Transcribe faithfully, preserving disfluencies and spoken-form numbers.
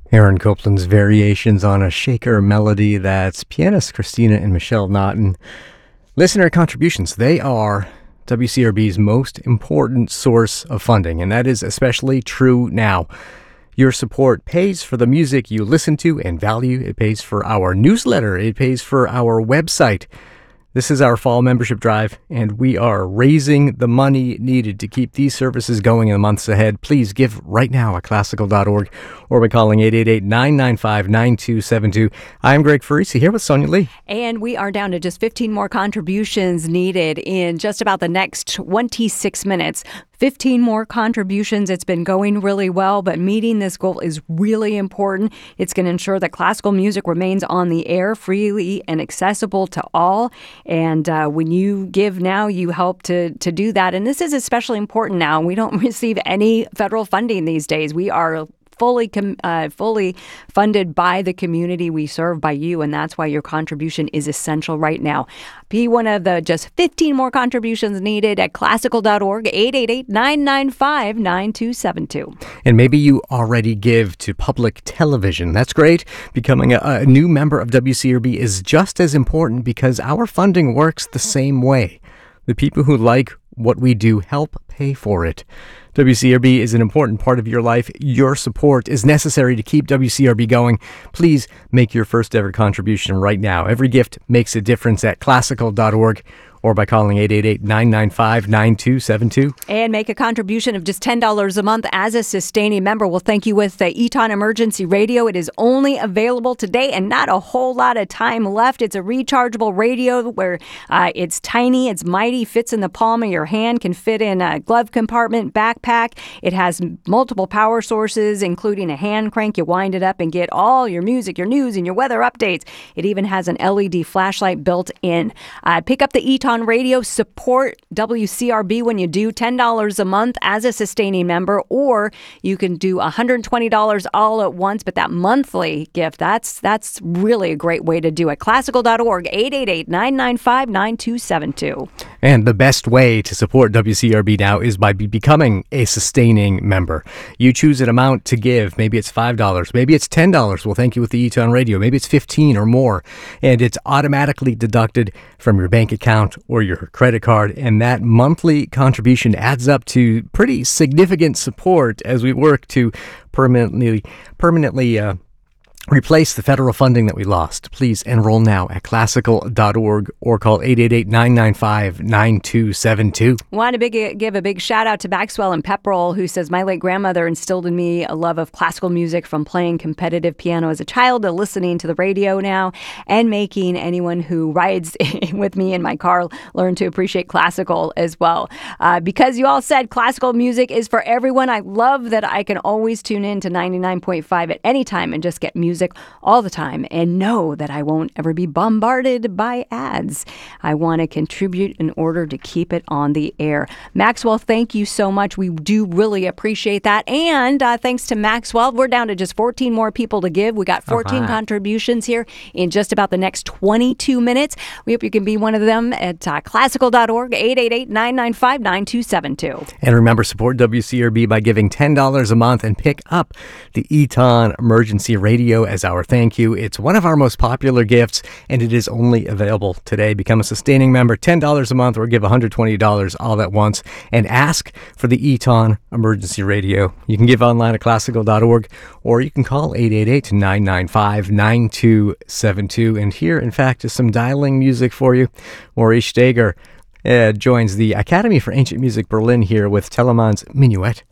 Aaron Copland's variations on a shaker melody. That's pianists Christina and Michelle Naughton. Listener contributions, they are W C R B's most important source of funding, and that is especially true now. Your support pays for the music you listen to and value. It pays for our newsletter. It pays for our website. This is our fall membership drive, and we are raising the money needed to keep these services going in the months ahead. Please give right now at classical dot org or by calling eight eight eight, nine nine five, nine two seven two. I'm Greg Farisi here with Sonia Lee. And we are down to just fifteen more contributions needed in just about the next twenty-six minutes. fifteen more contributions. It's been going really well, but meeting this goal is really important. It's going to ensure that classical music remains on the air freely and accessible to all. And uh, when you give now, you help to, to do that. And this is especially important now. We don't receive any federal funding these days. We are fully com- uh, fully funded by the community we serve, by you, and that's why your contribution is essential right now. Be one of the just fifteen more contributions needed at classical dot org, eight eight eight, nine nine five, nine two seven two. And maybe you already give to public television. That's great. Becoming a, a new member of W C R B is just as important because our funding works the same way. The people who like what we do help pay for it. W C R B is an important part of your life. Your support is necessary to keep W C R B going. Please make your first ever contribution right now. Every gift makes a difference at classical dot org or by calling eight eight eight, nine nine five, nine two seven two. And make a contribution of just ten dollars a month as a sustaining member. We'll thank you with the Eton Emergency Radio. It is only available today and not a whole lot of time left. It's a rechargeable radio where uh, it's tiny, it's mighty, fits in the palm of your hand, can fit in a glove compartment, backpack. It has multiple power sources, including a hand crank. You wind it up and get all your music, your news, and your weather updates. It even has an L E D flashlight built in. Uh, pick up the Eton Radio, support W C R B when you do, ten dollars a month as a sustaining member, or you can do one hundred twenty dollars all at once, but that monthly gift, that's that's really a great way to do it. classical dot org, eight eight eight, nine nine five, nine two seven two. And the best way to support W C R B now is by be becoming a sustaining member. You choose an amount to give. Maybe it's five dollars. Maybe it's ten dollars. We'll thank you with the Eton Radio. Maybe it's fifteen dollars or more. And it's automatically deducted from your bank account or your credit card. And that monthly contribution adds up to pretty significant support as we work to permanently, permanently, uh, replace the federal funding that we lost. Please enroll now at classical dot org or call eight eight eight, nine nine five, nine two seven two. Want to big, give a big shout out to Maxwell and Pepperell, who says, my late grandmother instilled in me a love of classical music from playing competitive piano as a child to listening to the radio now and making anyone who rides with me in my car learn to appreciate classical as well. Uh, because you all said classical music is for everyone, I love that I can always tune in to ninety-nine point five at any time and just get music all the time and know that I won't ever be bombarded by ads. I want to contribute in order to keep it on the air. Maxwell, thank you so much. We do really appreciate that. And uh, thanks to Maxwell, we're down to just fourteen more people to give. We got fourteen right. contributions here in just about the next twenty-two minutes. We hope you can be one of them at uh, classical dot org, eight eight eight, nine nine five, nine two seven two. And remember, support W C R B by giving ten dollars a month and pick up the Eton Emergency Radio as our thank you. It's one of our most popular gifts, and it is only available today. Become a sustaining member, ten dollars a month, or give one hundred twenty dollars all at once, and ask for the Eton Emergency Radio. You can give online at classical dot org, or you can call eight eight eight, nine nine five, nine two seven two. And here, in fact, is some dialing music for you. Maurice Steger uh, joins the Academy for Ancient Music Berlin here with Telemann's Minuet.